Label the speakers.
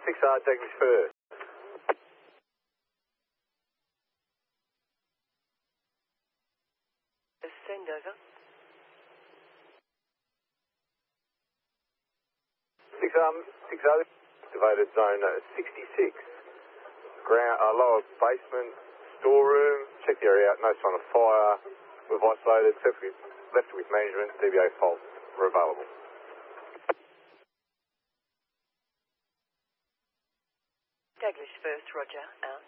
Speaker 1: 6R, Douglas first.
Speaker 2: Send over.
Speaker 1: 6R, activated zone 66. Lower basement, storeroom. Check the area out, no sign of fire. We've isolated, left with management, DBA fault. We're available.
Speaker 2: Douglas first, Roger, out.